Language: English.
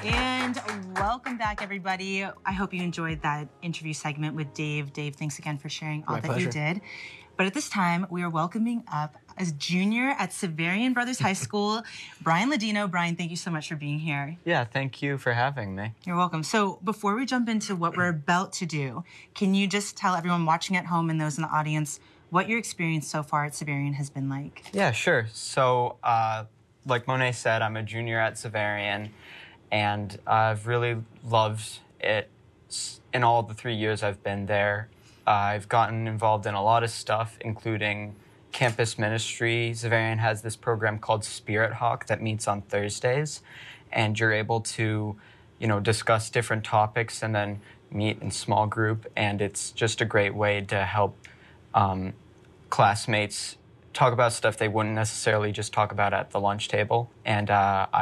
And welcome back, everybody. I hope you enjoyed that interview segment with Dave. Dave, thanks again for sharing all that you did. But at this time, we are welcoming up as junior at Xaverian Brothers High School, Brian Ladino. Brian, thank you so much for being here. Yeah, thank you for having me. You're welcome. So before we jump into what we're about to do, can you just tell everyone watching at home and those in the audience what your experience so far at Xaverian has been like? Yeah, sure. So, like Monet said, I'm a junior at Xaverian, and I've really loved it in all the 3 years I've been there. I've gotten involved in a lot of stuff, including campus ministry. Xaverian has this program called Spirit Hawk that meets on Thursdays, and you're able to, discuss different topics and then meet in small group, and it's just a great way to help classmates talk about stuff they wouldn't necessarily just talk about at the lunch table. And